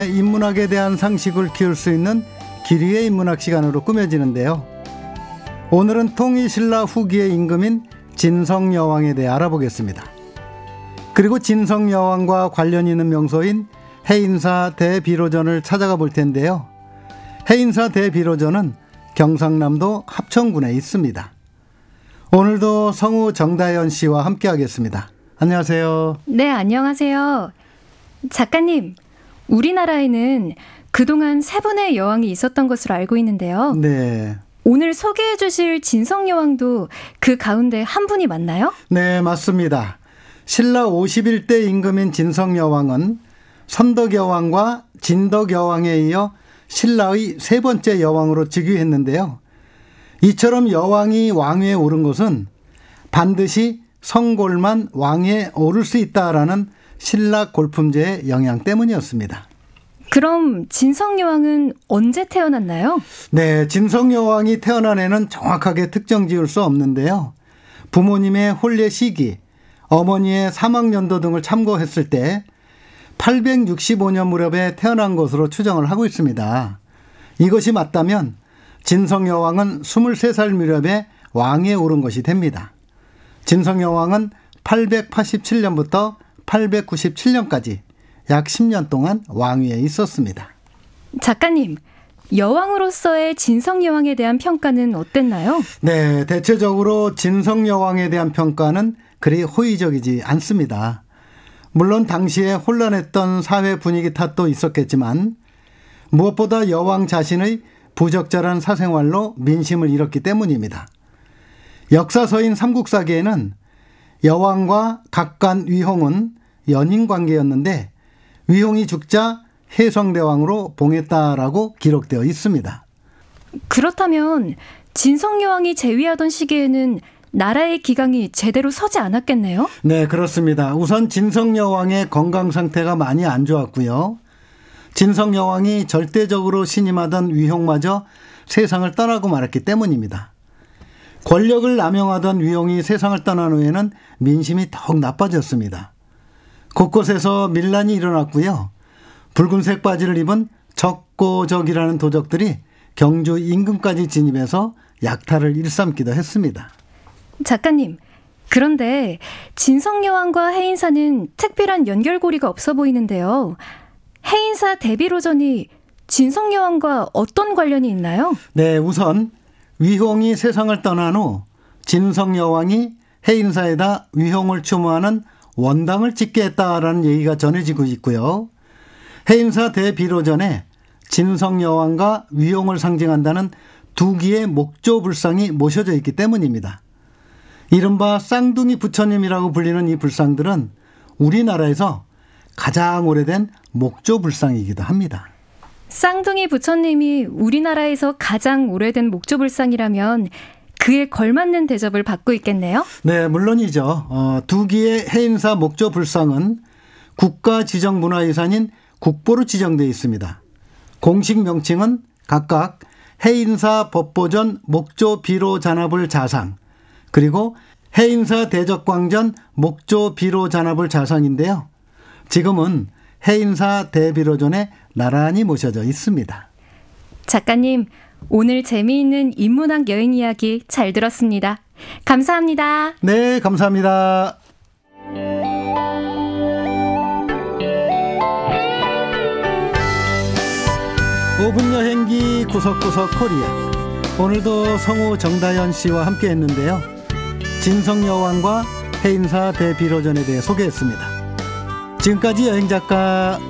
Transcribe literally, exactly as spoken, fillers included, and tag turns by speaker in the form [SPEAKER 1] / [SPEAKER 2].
[SPEAKER 1] 인문학에 대한 상식을 키울 수 있는 기리의 인문학 시간으로 꾸며지는데요. 오늘은 통일신라 후기의 임금인 진성여왕에 대해 알아보겠습니다. 그리고 진성여왕과 관련 있는 명소인 해인사 대비로전을 찾아가 볼 텐데요. 해인사 대비로전은 경상남도 합천군에 있습니다. 오늘도 성우 정다연 씨와 함께 하겠습니다. 안녕하세요.
[SPEAKER 2] 네, 안녕하세요. 작가님, 우리나라에는 그동안 세 분의 여왕이 있었던 것으로 알고 있는데요.
[SPEAKER 1] 네.
[SPEAKER 2] 오늘 소개해 주실 진성여왕도 그 가운데 한 분이 맞나요?
[SPEAKER 1] 네, 맞습니다. 신라 오십일 대 임금인 진성여왕은 선덕여왕과 진덕여왕에 이어 신라의 세 번째 여왕으로 즉위했는데요. 이처럼 여왕이 왕위에 오른 것은 반드시 성골만 왕위에 오를 수 있다라는 신라 골품제의 영향 때문이었습니다.
[SPEAKER 2] 그럼 진성여왕은 언제 태어났나요?
[SPEAKER 1] 네, 진성여왕이 태어난 해는 정확하게 특정 지을 수 없는데요. 부모님의 혼례 시기, 어머니의 사망연도 등을 참고했을 때 팔백육십오 년 무렵에 태어난 것으로 추정을 하고 있습니다. 이것이 맞다면 진성여왕은 스물세 살 무렵에 왕위에 오른 것이 됩니다. 진성여왕은 팔백팔십칠 년부터 팔백구십칠 년까지 약 십 년 동안 왕위에 있었습니다.
[SPEAKER 2] 작가님, 여왕으로서의 진성여왕에 대한 평가는 어땠나요?
[SPEAKER 1] 네, 대체적으로 진성여왕에 대한 평가는 그리 호의적이지 않습니다. 물론 당시에 혼란했던 사회 분위기 탓도 있었겠지만 무엇보다 여왕 자신의 부적절한 사생활로 민심을 잃었기 때문입니다. 역사서인 삼국사기에는 여왕과 각간 위홍은 연인 관계였는데 위홍이 죽자 해성대왕으로 봉했다라고 기록되어 있습니다.
[SPEAKER 2] 그렇다면 진성여왕이 재위하던 시기에는 나라의 기강이 제대로 서지 않았겠네요?
[SPEAKER 1] 네, 그렇습니다. 우선 진성여왕의 건강 상태가 많이 안 좋았고요. 진성여왕이 절대적으로 신임하던 위홍마저 세상을 떠나고 말았기 때문입니다. 권력을 남용하던 위홍이 세상을 떠난 후에는 민심이 더욱 나빠졌습니다. 곳곳에서 밀란이 일어났고요. 붉은색 바지를 입은 적고적이라는 도적들이 경주 임금까지 진입해서 약탈을 일삼기도 했습니다.
[SPEAKER 2] 작가님, 그런데 진성여왕과 해인사는 특별한 연결고리가 없어 보이는데요. 해인사 대비로전이 진성여왕과 어떤 관련이 있나요?
[SPEAKER 1] 네, 우선 위홍이 세상을 떠난 후 진성여왕이 해인사에다 위홍을 추모하는 원당을 짓게 했다라는 얘기가 전해지고 있고요. 해인사 대비로전에 진성여왕과 위홍을 상징한다는 두 기의 목조불상이 모셔져 있기 때문입니다. 이른바 쌍둥이 부처님이라고 불리는 이 불상들은 우리나라에서 가장 오래된 목조불상이기도 합니다.
[SPEAKER 2] 쌍둥이 부처님이 우리나라에서 가장 오래된 목조불상이라면 그에 걸맞는 대접을 받고 있겠네요?
[SPEAKER 1] 네, 물론이죠. 어, 두 기의 해인사 목조불상은 국가지정문화유산인 국보로 지정되어 있습니다. 공식 명칭은 각각 해인사 법보전 목조비로잔화불 자상, 그리고 해인사 대적광전 목조비로잔화불 자상인데요. 지금은 해인사 대비로전에 나란히 모셔져 있습니다.
[SPEAKER 2] 작가님, 오늘 재미있는 인문학 여행 이야기 잘 들었습니다. 감사합니다.
[SPEAKER 1] 네, 감사합니다. 오 분 여행기 구석구석 코리아. 오늘도 성우 정다연 씨와 함께 했는데요. 진성여왕과 해인사 대비로전에 대해 소개했습니다. 지금까지 여행작가